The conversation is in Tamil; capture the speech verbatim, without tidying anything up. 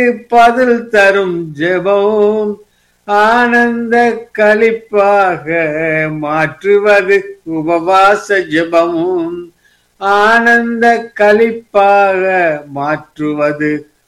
பதில் தரும் ஜெபம் ஆனந்த களிப்பாக மாற்றுவது உபவாச ஜெபமும் ஆனந்த களிப்பாக மாற்றுவது